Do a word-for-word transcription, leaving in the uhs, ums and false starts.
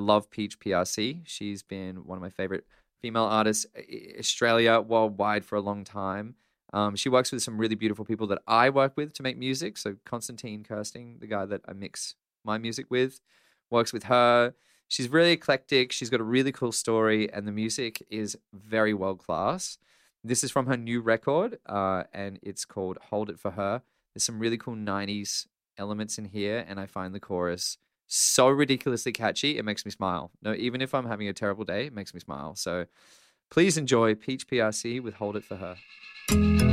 love Peach P R C. She's been one of my favorite female artists, i- Australia, worldwide for a long time. Um, she works with some really beautiful people that I work with to make music. So Constantine Kirsting, the guy that I mix my music with, works with her. She's really eclectic. She's got a really cool story, and the music is very world class. This is from her new record, uh, and it's called Hold It For Her. There's some really cool nineties elements in here, and I find the chorus so ridiculously catchy, it makes me smile. No, even if I'm having a terrible day, it makes me smile. So please enjoy Peach P R C with Hold It For Her.